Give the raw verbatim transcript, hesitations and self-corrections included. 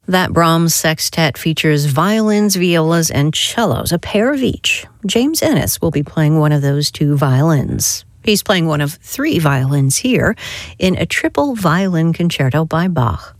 That Brahms sextet features violins, violas, and cellos, a pair of each. James Ennis will be playing one of those two violins. He's playing one of three violins here in a triple violin concerto by Bach.